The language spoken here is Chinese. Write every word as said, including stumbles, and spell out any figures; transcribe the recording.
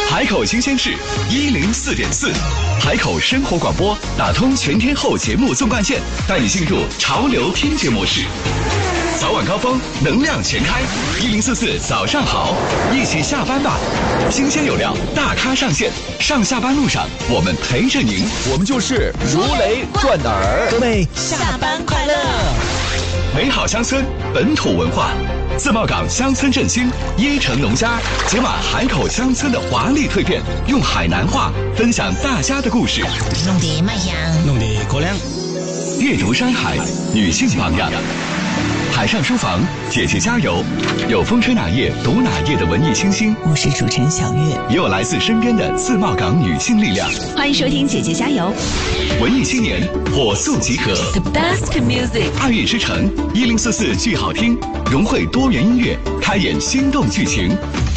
海口新鲜事一零四点四，海口生活广播打通全天候节目纵贯线，带你进入潮流听觉模式。早晚高峰，能量全开，一零四四早上好，一起下班吧。新鲜有料，大咖上线，上下班路上我们陪着您， 我们就是如雷贯耳。 各位下班快乐！ 美好乡村，本土文化。自贸港乡村振兴，椰城农家解码海口乡村的华丽蜕变，用海南话分享大家的故事， 弄得卖香， 弄得高粱。 阅读山海，女性榜样。海上书房，姐姐加油！有风吹哪页读哪页的文艺清新， 我是主持人小月， 也有来自身边的自贸港女性力量。 欢迎收听姐姐加油！ 文艺青年火速集合 ，The best music， 爱乐之城一零四四剧好听，融汇多元音乐，开演心动剧情。